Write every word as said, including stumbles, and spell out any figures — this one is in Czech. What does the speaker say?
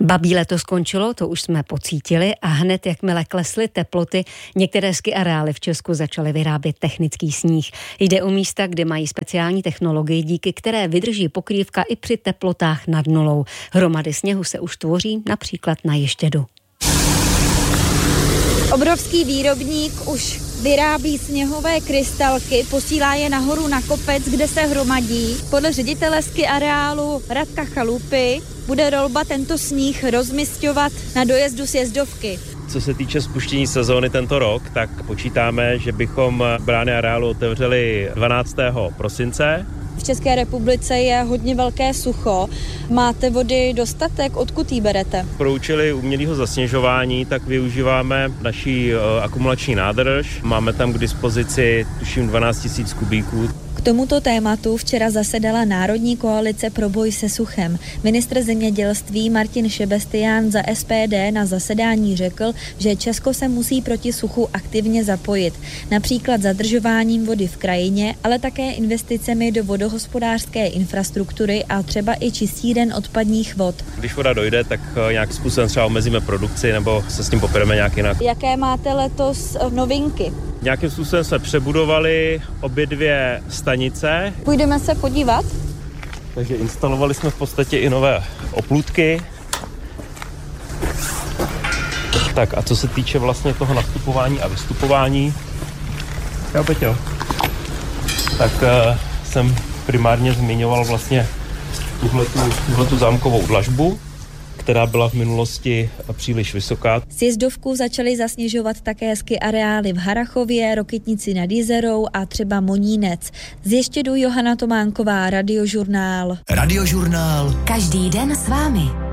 Babí léto skončilo, to už jsme pocítili a hned jakmile klesly teploty, některé ski areály v Česku začaly vyrábět technický sníh. Jde o místa, kde mají speciální technologii, díky které vydrží pokrývka i při teplotách nad nulou. Hromady sněhu se už tvoří například na Ještědu. Obrovský výrobník už vyrábí sněhové krystalky, posílá je nahoru na kopec, kde se hromadí. Podle ředitele ski areálu Radka Chalupy bude rolba tento sníh rozmisťovat na dojezdu sjezdovky. Co se týče spuštění sezóny tento rok, tak počítáme, že bychom brány areálu otevřeli dvanáctého prosince. V České republice je hodně velké sucho. Máte vody dostatek? Odkud jí berete? Pro účely umělého zasněžování tak využíváme naší akumulační nádrž. Máme tam k dispozici tuším dvanáct tisíc kubíků. K tomuto tématu včera zasedala Národní koalice pro boj se suchem. Ministr zemědělství Martin Šebestián za S P D na zasedání řekl, že Česko se musí proti suchu aktivně zapojit. Například zadržováním vody v krajině, ale také investicemi do vodohospodářské infrastruktury a třeba i čistíren odpadních vod. Když voda dojde, tak nějakým způsobem třeba omezíme produkci nebo se s tím popereme nějak jinak. Jaké máte letos novinky? Nějakým způsobem jsme přebudovali obě dvě stanice. Půjdeme se podívat. Takže instalovali jsme v podstatě i nové oplůtky. Tak a co se týče vlastně toho nastupování a vystupování, jo, Peťo, tak uh, jsem primárně zmiňoval vlastně tuhletu, tuhletu zámkovou dlažbu, která byla v minulosti příliš vysoká. Sjezdovku začaly zasněžovat také ski areály v Harrachově, Rokytnici nad Jizerou a třeba Monínec. Z Ještědu Johana Tománková, Radiožurnál. Radiožurnál. Každý den s vámi.